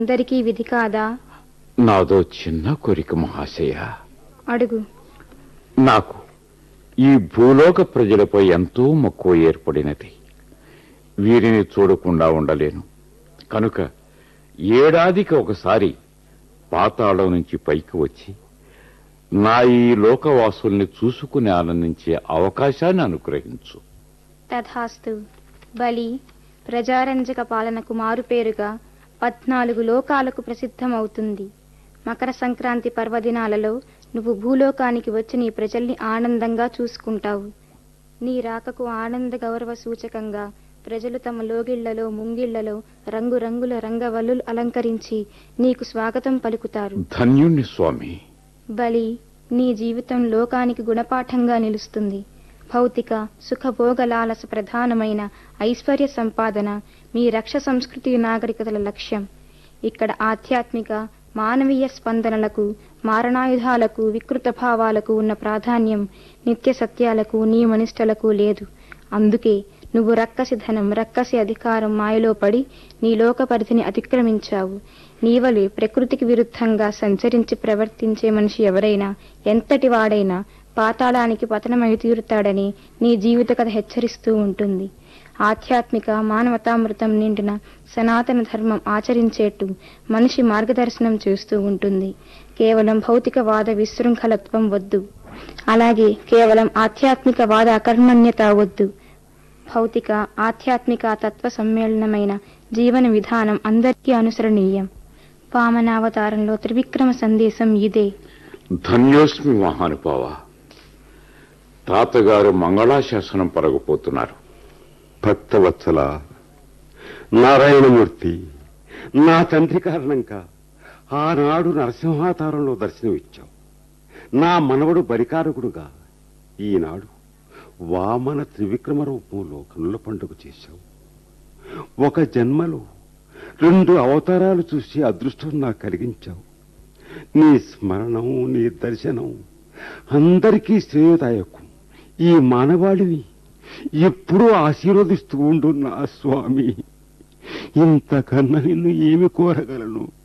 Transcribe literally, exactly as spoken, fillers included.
అందరికీ విధి కాదా? నాదో చిన్న కోరిక మహాశయ. అడుగు. నాకు ఈ భూలోక ప్రజలపై ఎంతో మక్కువ ఏర్పడినది. వీరిని చూడకుండా ఉండలేను. కనుక ఏడాదికి ఒకసారి పాతాళం నుంచి పైకి వచ్చి నా ఈ లోకవాసుల్ని చూసుకుని ఆనందించే అవకాశాన్ని అనుగ్రహించు. తథాస్తు. బలి ప్రజారంజక పాలనకు మారుపేరుగా పద్నాలుగు లోకాలకు ప్రసిద్ధమవుతుంది. మకర సంక్రాంతి పర్వదినాలలో నువ్వు భూలోకానికి వచ్చి నీ ప్రజల్ని ఆనందంగా చూసుకుంటావు. నీ రాకకు ఆనంద గౌరవ సూచకంగా ప్రజలు తమ లోగిళ్లలో ముంగిళ్లలో రంగురంగుల రంగవల్లులు అలంకరించి నీకు స్వాగతం పలుకుతారు. ధన్యుణ్ణి స్వామి. బలి, నీ జీవితం లోకానికి గుణపాఠంగా నిలుస్తుంది. భౌతిక సుఖభోగలాలస ప్రధానమైన ఐశ్వర్య సంపాదన మీ రక్ష సంస్కృతి నాగరికతల లక్ష్యం. ఇక్కడ ఆధ్యాత్మిక మానవీయ స్పందనలకు, మారణాయుధాలకు, వికృత భావాలకు ఉన్న ప్రాధాన్యం నిత్య సత్యాలకు, నియమనిష్టలకు లేదు. అందుకే నువ్వు రక్కసి ధనం, రక్కసి అధికారం మాయలో పడి నీ లోక పరిధిని అతిక్రమించావు. నీవలే ప్రకృతికి విరుద్ధంగా సంచరించి ప్రవర్తించే మనిషి ఎవరైనా, ఎంతటి వాడైనా పాతాళానికి పతనమై తీరుతాడని నీ జీవిత కథ హెచ్చరిస్తూ ఉంటుంది. ఆధ్యాత్మిక మానవతామృతం నిండిన సనాతన ధర్మం ఆచరించేట్టు మనిషి మార్గదర్శనం చేస్తూ ఉంటుంది. కేవలం భౌతికవాద విశృంఖలత్వం వద్దు. అలాగే కేవలం ఆధ్యాత్మిక వాద అకర్మణ్యత వద్దు. భౌతిక ఆధ్యాత్మిక తత్వ సమ్మేళనమైన జీవన విధానం అందరికీ అనుసరణీయం. వామనావతారంలో త్రివిక్రమ సందేశం ఇదే. ధన్యోస్మి మహానుభావ. తాతగారు మంగళాశాసనం పరగపోతున్నారు. భక్తవత్సల నారాయణమూర్తి, నా తండ్రి కారణంగా ఆనాడు నరసింహావతారంలో దర్శనమిచ్చావు. నా మనవడు బరికారకుడుగా ఈనాడు వామన త్రివిక్రమ రూపంలో కనుల పండుగ చేశావు. ఒక జన్మలో రెండు అవతారాలు చూసి అదృష్టం నాకు కలిగించావు. నీ స్మరణం, నీ దర్శనం అందరికీ శ్రేయదాయకం. ఈ మానవాళిని ఎప్పుడూ ఆశీర్వదిస్తూ ఉండు నా స్వామి. ఇంతకన్నా నిన్ను ఏమి కోరగలను?